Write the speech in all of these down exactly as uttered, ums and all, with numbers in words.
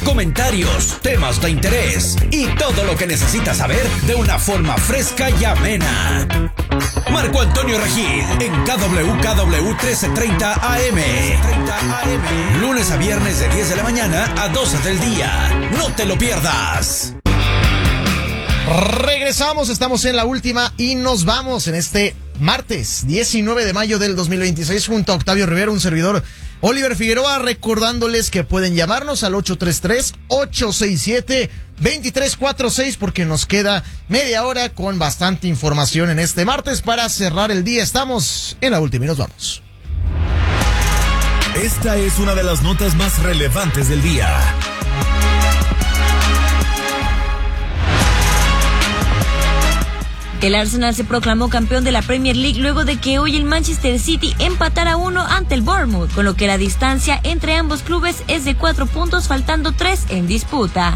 comentarios, temas de interés y todo lo que necesitas saber de una forma fresca y amena. Marco Antonio Regil en K W K W trece treinta A M. Lunes a viernes de diez de la mañana a doce del día. No te lo pierdas. Regresamos, estamos en la última y nos vamos en este martes diecinueve de mayo del dos mil veintiséis junto a Octavio Rivera, un servidor Oliver Figueroa, recordándoles que pueden llamarnos al ocho tres tres, ocho seis siete, dos tres cuatro seis porque nos queda media hora con bastante información en este martes para cerrar el día. Estamos en la última y nos vamos. Esta es una de las notas más relevantes del día. El Arsenal se proclamó campeón de la Premier League luego de que hoy el Manchester City empatara uno ante el Bournemouth, con lo que la distancia entre ambos clubes es de cuatro puntos, faltando tres en disputa.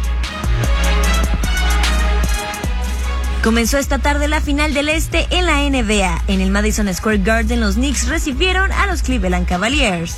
Comenzó esta tarde la final del Este en la N B A. En el Madison Square Garden, los Knicks recibieron a los Cleveland Cavaliers.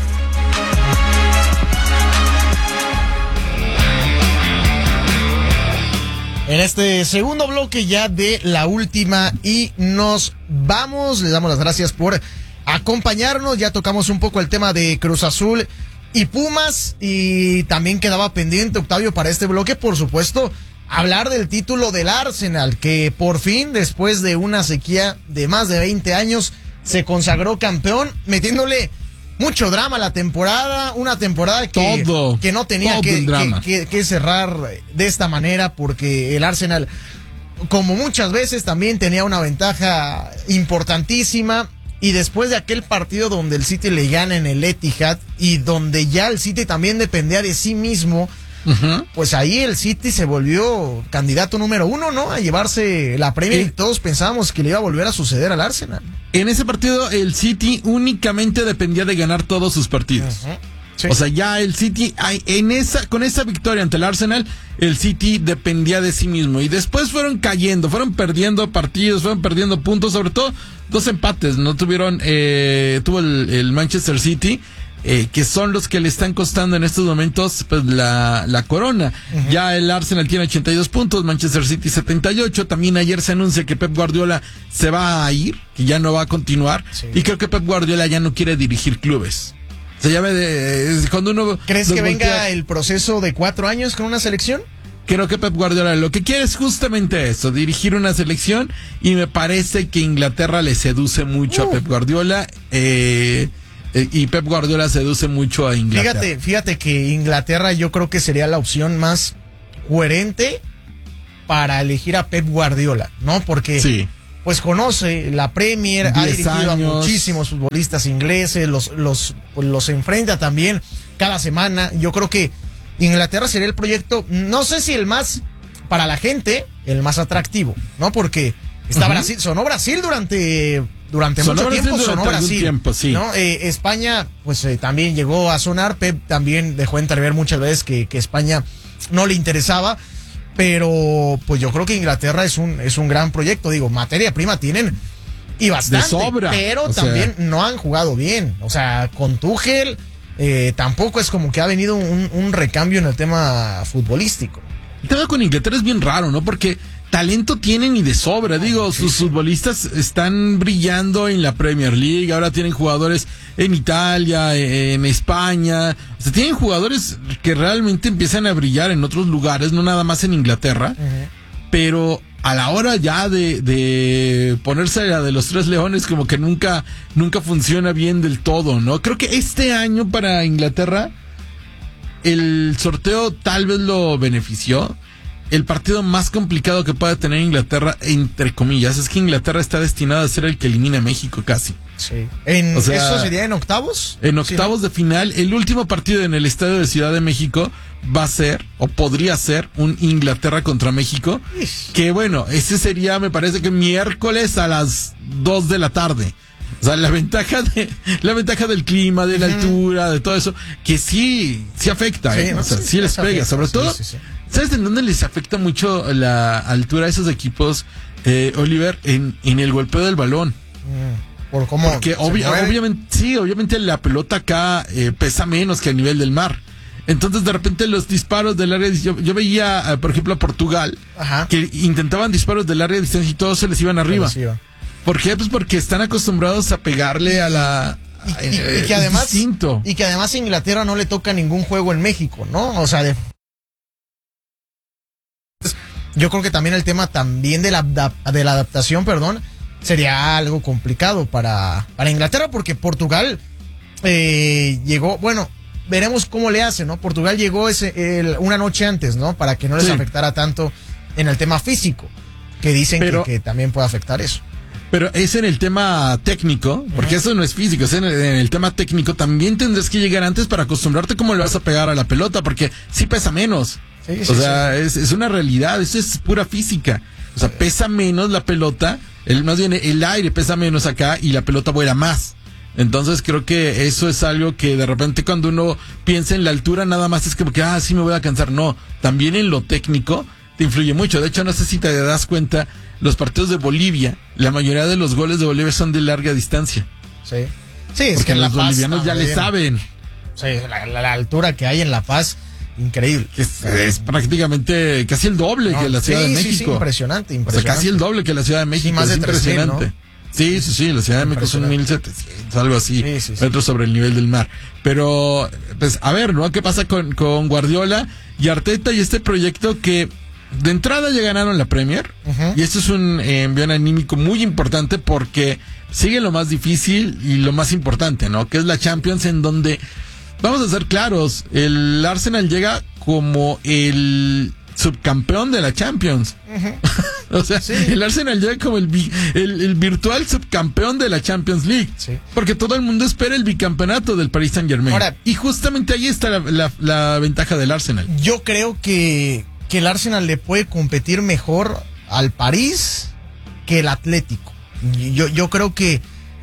En este segundo bloque ya de la última y nos vamos. Les damos las gracias por acompañarnos. Ya tocamos un poco el tema de Cruz Azul y Pumas y también quedaba pendiente, Octavio, para este bloque, por supuesto, hablar del título del Arsenal, que por fin, después de una sequía de más de veinte años, se consagró campeón, metiéndole mucho drama a la temporada, una temporada que, todo, que no tenía que, que, que, que cerrar de esta manera, porque el Arsenal, como muchas veces, también tenía una ventaja importantísima, y después de aquel partido donde el City le gana en el Etihad, y donde ya el City también dependía de sí mismo, uh-huh. pues ahí el City se volvió candidato número uno, ¿no? A llevarse la Premier, eh. y todos pensábamos que le iba a volver a suceder al Arsenal. En ese partido el City únicamente dependía de ganar todos sus partidos. Uh-huh. Sí. O sea, ya el City, en esa, con esa victoria ante el Arsenal, el City dependía de sí mismo. Y después fueron cayendo, fueron perdiendo partidos, fueron perdiendo puntos, sobre todo dos empates. No tuvieron, eh, tuvo el, el Manchester City, eh, que son los que le están costando en estos momentos pues la, la corona. Uh-huh. Ya el Arsenal tiene ochenta y dos puntos, Manchester City setenta y ocho. También ayer se anuncia que Pep Guardiola se va a ir, que ya no va a continuar. Sí. Y creo que Pep Guardiola ya no quiere dirigir clubes. Se llama de, cuando uno ¿Crees que venga voltea, el proceso de cuatro años con una selección? Creo que Pep Guardiola lo que quiere es justamente eso, dirigir una selección, y me parece que Inglaterra le seduce mucho uh. a Pep Guardiola, eh, eh, y Pep Guardiola seduce mucho a Inglaterra. Fíjate, fíjate que Inglaterra yo creo que sería la opción más coherente para elegir a Pep Guardiola, ¿no? Porque sí. pues conoce la Premier, ha dirigido años. a muchísimos futbolistas ingleses, los, los, pues los enfrenta también cada semana. Yo creo que Inglaterra sería el proyecto, no sé si el más, para la gente, el más atractivo, ¿no? Porque está uh-huh. Brasil, sonó Brasil durante, durante sonó mucho Brasil tiempo, durante sonó Brasil, tiempo, sí. ¿no? Eh, España, pues eh, también llegó a sonar. Pep también dejó entrever muchas veces que, que España no le interesaba. Pero pues yo creo que Inglaterra es un es un gran proyecto. Digo, materia prima tienen y bastante, de sobra, pero también sea... no han jugado bien. O sea, con Tuchel eh, tampoco es como que ha venido un, un recambio en el tema futbolístico. El tema con Inglaterra es bien raro, ¿no? Porque talento tienen y de sobra. Digo, sí, sus sí. futbolistas están brillando en la Premier League. Ahora tienen jugadores en Italia, en España. O sea, tienen jugadores que realmente empiezan a brillar en otros lugares, no nada más en Inglaterra. Uh-huh. Pero a la hora ya de, de ponerse a la de los tres leones, como que nunca, nunca funciona bien del todo, ¿no? Creo que este año para Inglaterra el sorteo tal vez lo benefició. El partido más complicado que puede tener Inglaterra, entre comillas, es que Inglaterra está destinada a ser el que elimina a México casi. Sí. En, o sea, ¿eso sería en octavos? En octavos sí, ¿no? de final. El último partido en el Estadio de Ciudad de México va a ser, o podría ser, un Inglaterra contra México. Ish. Que bueno, ese sería, me parece que miércoles a las dos de la tarde. O sea, la ventaja de la ventaja del clima, de la uh-huh. altura, de todo eso, que sí, sí afecta, ¿eh? Sí, o sea, sí, sí les pega, afecta, sobre sí, todo. Sí, sí. ¿Sabes en dónde les afecta mucho la altura a esos equipos, eh, Oliver? En, en el golpeo del balón. Mm, ¿Por cómo? Porque obvia, obviamente, sí, obviamente la pelota acá eh, pesa menos que a nivel del mar. Entonces, de repente, los disparos del área de yo, yo veía, por ejemplo, a Portugal, Ajá. que intentaban disparos del área de distancia y todos se les iban arriba. Se les iba. ¿Por qué? Pues porque están acostumbrados a pegarle a la... Y, y, y que además distinto. y que además a Inglaterra no le toca ningún juego en México, ¿no? O sea, de... yo creo que también el tema también de la, de la adaptación, perdón, sería algo complicado para, para Inglaterra, porque Portugal eh, llegó, bueno, veremos cómo le hace, ¿no? Portugal llegó ese, el, una noche antes, ¿no? Para que no les sí. afectara tanto en el tema físico, que dicen Pero, que, que también puede afectar eso. Pero es en el tema técnico, porque uh-huh. eso no es físico, es en el, en el tema técnico. También tendrás que llegar antes para acostumbrarte cómo le vas a pegar a la pelota, porque sí pesa menos. Sí, sí, o sea, sí. es, es una realidad, eso es pura física. O sea, pesa menos la pelota, el, más bien el aire pesa menos acá y la pelota vuela más. Entonces creo que eso es algo que de repente cuando uno piensa en la altura nada más es como que, ah, sí me voy a cansar. No, también en lo técnico te influye mucho. De hecho, no sé si te das cuenta, los partidos de Bolivia, la mayoría de los goles de Bolivia son de larga distancia. Sí, sí, es porque que en La los Paz bolivianos ya le saben. Sí, la, la, la altura que hay en La Paz, increíble. Es, es prácticamente casi el doble no, que la Ciudad sí, de México. Sí, sí, impresionante, impresionante. O sea, casi el doble que la Ciudad de México. Sí, más de es impresionante. tres mil, ¿no? Sí, sí, sí, la Ciudad de México son mil setecientos, algo así, sí, sí, sí. metros sobre el nivel del mar. Pero, pues, a ver, ¿no? ¿Qué pasa con, con Guardiola y Arteta y este proyecto que de entrada ya ganaron la Premier? Uh-huh. Y esto es un eh, envío anímico muy importante porque sigue lo más difícil y lo más importante, ¿no? Que es la Champions, en donde, vamos a ser claros, el Arsenal llega como el subcampeón de la Champions. Uh-huh. O sea, sí. el Arsenal llega como el, el, el virtual subcampeón de la Champions League. Sí. Porque todo el mundo espera el bicampeonato del Paris Saint-Germain. Ahora, y justamente ahí está la, la, la ventaja del Arsenal. Yo creo que, que el Arsenal le puede competir mejor al París que el Atlético. Yo, yo creo que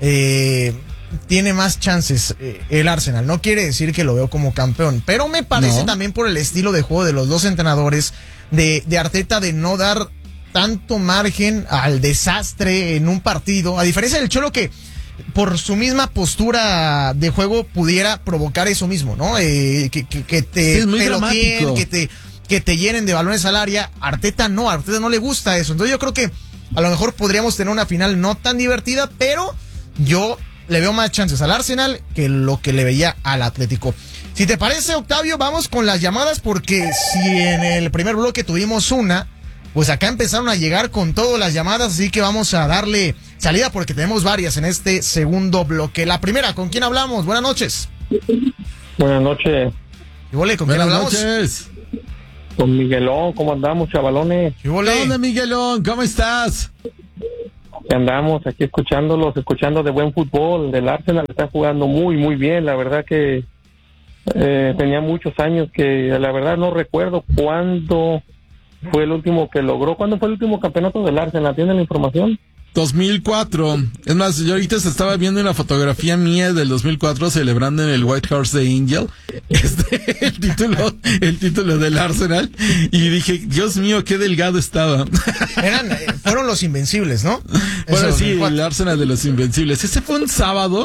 eh, tiene más chances eh, el Arsenal. No quiere decir que lo veo como campeón, pero me parece no. también por el estilo de juego de los dos entrenadores, de, de Arteta, de no dar tanto margen al desastre en un partido, a diferencia del Cholo, que por su misma postura de juego pudiera provocar eso mismo, ¿no? Eh, que, que, que te sí, pelotien, que te, que te llenen de balones al área. Arteta no, a Arteta no le gusta eso. Entonces yo creo que a lo mejor podríamos tener una final no tan divertida, pero yo le veo más chances al Arsenal que lo que le veía al Atlético. Si te parece, Octavio, vamos con las llamadas, porque si en el primer bloque tuvimos una, pues acá empezaron a llegar con todas las llamadas, así que vamos a darle salida porque tenemos varias en este segundo bloque. La primera, ¿con quién hablamos? Buenas noches. Buenas noches. ¿Y vole, con quién Buenas hablamos? Noches. Con Miguelón, ¿cómo andamos, chavalones? ¿Y vole? ¿Qué onda, Miguelón? ¿Cómo estás? Andamos aquí escuchándolos, escuchando de buen fútbol. Del Arsenal está jugando muy, muy bien. La verdad que eh, tenía muchos años que, la verdad, no recuerdo cuándo fue el último que logró. ¿Cuándo fue el último campeonato del Arsenal? ¿Tiene la información? dos mil cuatro. Es más, yo ahorita se estaba viendo una fotografía mía del dos mil cuatro celebrando en el White Horse de Angel este, el título el título del Arsenal, y dije, Dios mío, qué delgado estaba. Eran, fueron los Invencibles, ¿no? Bueno, Eso, sí, el Arsenal de los Invencibles. Ese fue un sábado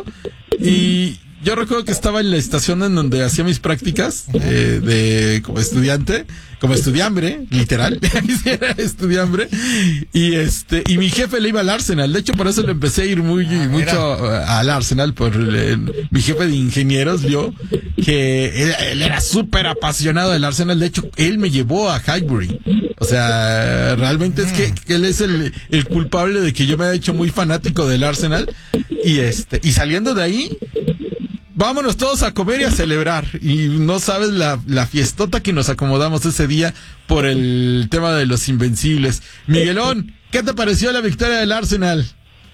y yo recuerdo que estaba en la estación en donde hacía mis prácticas eh, de como estudiante, como estudiambre, literal, era estudiambre, y este y mi jefe le iba al Arsenal. De hecho, por eso le empecé a ir muy ah, mucho era. al Arsenal, por eh, mi jefe de ingenieros vio que él, él era súper apasionado del Arsenal. De hecho, él me llevó a Highbury. O sea, realmente es que, que él es el, el culpable de que yo me haya hecho muy fanático del Arsenal, y este y saliendo de ahí, vámonos todos a comer y a celebrar. Y no sabes la, la fiestota que nos acomodamos ese día por el tema de los Invencibles. Miguelón, ¿qué te pareció la victoria del Arsenal?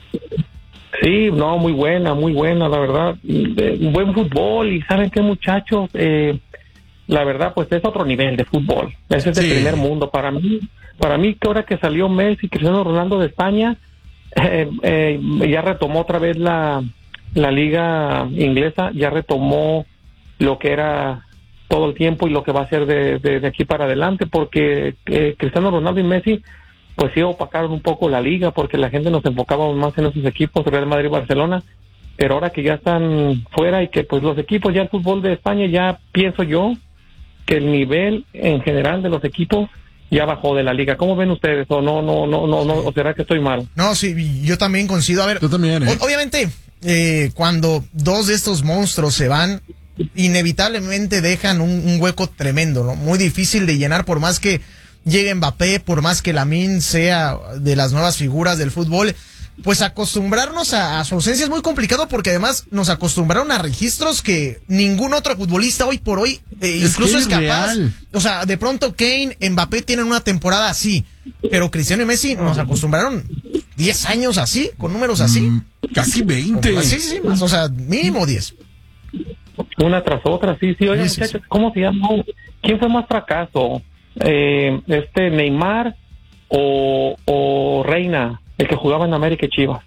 Sí, no, muy buena, muy buena, la verdad. Un buen fútbol, y ¿saben qué, muchachos? Eh, la verdad, pues es otro nivel de fútbol. Ese es sí. el primer mundo. Para mí, para mí que ahora que salió Messi, Cristiano Ronaldo de España, eh, eh, ya retomó otra vez la... la liga inglesa, ya retomó lo que era todo el tiempo y lo que va a ser de, de, de aquí para adelante, porque eh, Cristiano Ronaldo y Messi pues sí opacaron un poco la liga, porque la gente nos enfocaba más en esos equipos, Real Madrid y Barcelona, pero ahora que ya están fuera y que pues los equipos, ya el fútbol de España, ya pienso yo que el nivel en general de los equipos ya bajó de la liga. ¿Cómo ven ustedes? ¿O no, no, no, no, no, o será que estoy mal? No, sí, yo también coincido. A ver, Tú también, ¿eh? o- obviamente, eh, cuando dos de estos monstruos se van, inevitablemente dejan un, un hueco tremendo, ¿no? Muy difícil de llenar, por más que llegue Mbappé, por más que Lamine sea de las nuevas figuras del fútbol. Pues acostumbrarnos a, a su ausencia es muy complicado, porque además nos acostumbraron a registros que ningún otro futbolista hoy por hoy eh, Es incluso que es es capaz. real. O sea, de pronto Kane, Mbappé tienen una temporada así, pero Cristiano y Messi nos acostumbraron diez años así, con números así. Mm, casi veinte. Sí, sí, sí, más, o sea, mínimo diez. Una tras otra, sí, sí. Oye, Sí, sí, muchachos, ¿cómo se llama? ¿Quién fue más fracaso? Eh, este Neymar o, o Reina, el que jugaba en América y Chivas.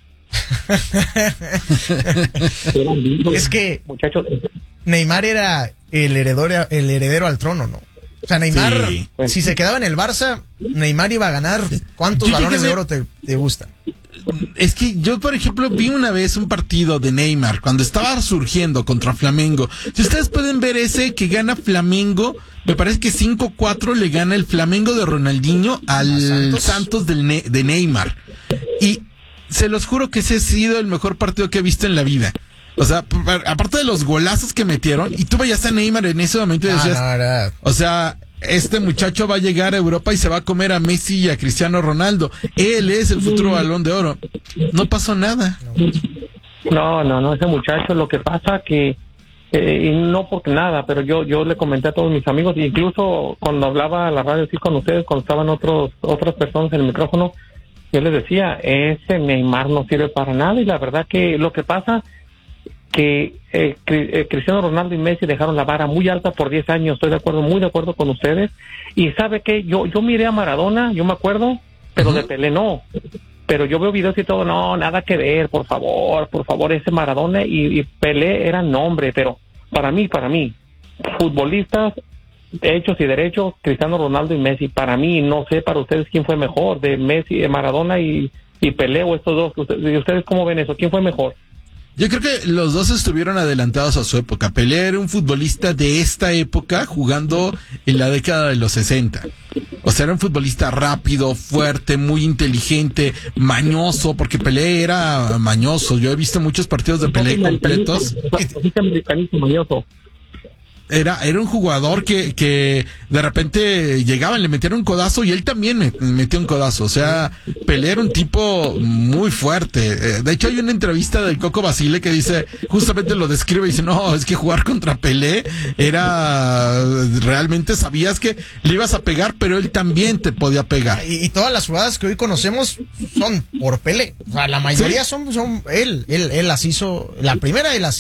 Es que Muchachos, Neymar era el heredero, el heredero al trono, ¿no? O sea, Neymar, Sí. si se quedaba en el Barça, Neymar iba a ganar. ¿Cuántos Yo balones llegué de a ver- oro te, te gustan? Es que yo, por ejemplo, vi una vez un partido de Neymar cuando estaba surgiendo contra Flamengo. Si ustedes pueden ver ese que gana Flamengo, me parece que cinco cuatro le gana el Flamengo de Ronaldinho al Santos. Santos, del Ne- de Neymar. Y se los juro que ese ha sido el mejor partido que he visto en la vida. O sea, p- p- aparte de los golazos que metieron, y tú veías a Neymar en ese momento y Ah, decías, no, era- o sea, este muchacho va a llegar a Europa y se va a comer a Messi y a Cristiano Ronaldo. Él es el futuro Balón de Oro. No pasó nada. no, no, no, ese muchacho, lo que pasa que, eh, y no porque nada, pero yo yo le comenté a todos mis amigos, incluso cuando hablaba a la radio así con ustedes, cuando estaban otros otras personas en el micrófono, yo les decía, ese Neymar no sirve para nada, y la verdad que lo que pasa que eh, Cri- eh, Cristiano Ronaldo y Messi dejaron la vara muy alta por diez años, estoy de acuerdo, muy de acuerdo con ustedes, y sabe que yo yo miré a Maradona, yo me acuerdo, pero de Pelé no, pero yo veo videos y todo, no, nada que ver, por favor, por favor, ese Maradona y, y Pelé eran nombre, pero para mí, para mí, futbolistas hechos y derechos, Cristiano Ronaldo y Messi, para mí, no sé para ustedes quién fue mejor, de Messi, de Maradona y, y Pelé, o estos dos, ¿ustedes, ustedes cómo ven eso? ¿Quién fue mejor? Yo creo que los dos estuvieron adelantados a su época. Pelé era un futbolista de esta época jugando en la década de los sesenta. O sea, era un futbolista rápido, fuerte, muy inteligente, mañoso, porque Pelé era mañoso. Yo he visto muchos partidos de Pelé completos. Americanismo, mañoso. Era, era un jugador que, que de repente llegaban, le metían un codazo y él también me, metió un codazo. O sea, Pelé era un tipo muy fuerte. Eh, De hecho, hay una entrevista del Coco Basile que dice, justamente lo describe y dice, no, es que jugar contra Pelé era, realmente sabías que le ibas a pegar, pero él también te podía pegar. Y, y todas las jugadas que hoy conocemos son por Pelé. O sea, la mayoría Sí. son, son él, él, él las hizo. La primera él las